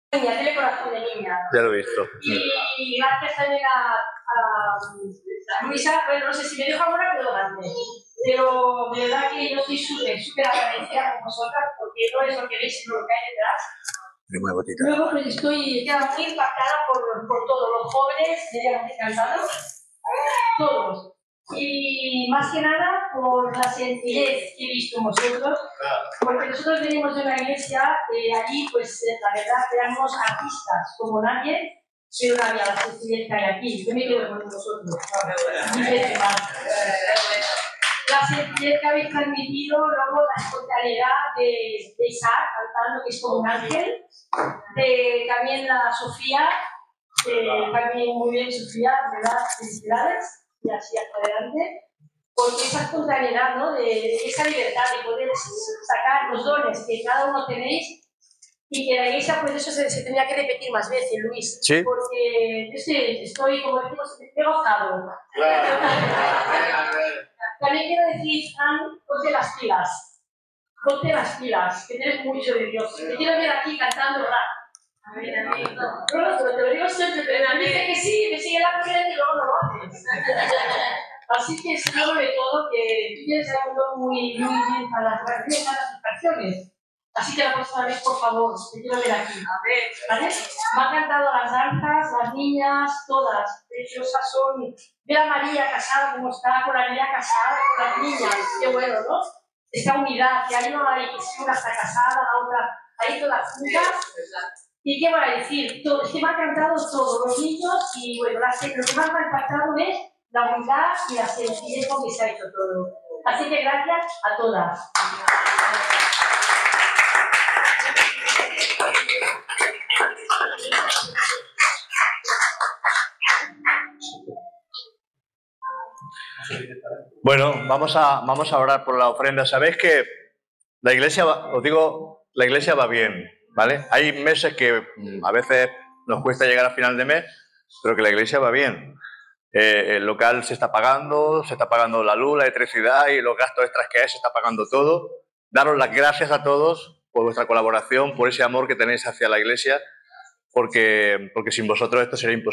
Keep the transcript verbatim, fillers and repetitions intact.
Niña, tiene corazón de niña. Ya lo he visto. Y gracias también a, a, a Luisa, bueno, no sé si me dejo ahora, pero grande. Pero de verdad que yo estoy súper, súper agradecida con vosotras, porque no es lo que veis, sino lo que hay detrás. Muy bonita. Luego pues estoy queda muy impactada por, por todos los jóvenes, me encantados, todos. Y más que nada por la sencillez que he visto en vosotros, porque nosotros venimos de una iglesia que allí, pues la verdad, éramos artistas como nadie, pero no había la sencillez que hay aquí. Yo me quedo con vosotros. La sencillez que habéis transmitido, luego la espontaneidad de, de Isaac cantando, que es como un ángel, de también la Sofía, que también muy bien, Sofía, ¿verdad? Felicidades, y así hasta adelante, porque esa espontaneidad, ¿no? De, de esa libertad de poder sacar los dones que cada uno tenéis, y que la iglesia, pues eso se, se tendría que repetir más veces, Luis, ¿sí? Porque yo estoy, estoy como decimos, he gozado. Claro. También quiero decir, Fran, ponte las pilas, ponte las pilas, que tienes mucho de Dios. Te quiero ver aquí cantando rap. Amén, amén. No, no, pero te lo digo siempre, pero me dice que sí, me sigue la corriente y luego no lo haces. Así que seguro de todo que tú tienes algo muy, muy bien para las canciones. Así que la próxima vez, por favor, te quiero ver aquí. A ver, ¿vale? Me han cantado las danzas, las niñas, todas, preciosas son. Ve a María casada, como está, con la niña casada, con las niñas, qué bueno, ¿no? Esta unidad, que ahí no hay que si una está casada, la otra, ahí todas juntas. ¿Y qué voy a decir? Todo, es que me han cantado todos los niños y bueno, las, lo que más me ha impactado es la unidad y la sencillez con que se ha hecho todo. Así que gracias a todas. Bueno, vamos a, vamos a orar por la ofrenda. Sabéis que la iglesia, va, os digo, la iglesia va bien, ¿vale? Hay meses que a veces nos cuesta llegar a final de mes, pero que la iglesia va bien. Eh, el local se está pagando, se está pagando la luz, la electricidad y los gastos extras que hay, se está pagando todo. Daros las gracias a todos por vuestra colaboración, por ese amor que tenéis hacia la iglesia, porque, porque sin vosotros esto sería imposible.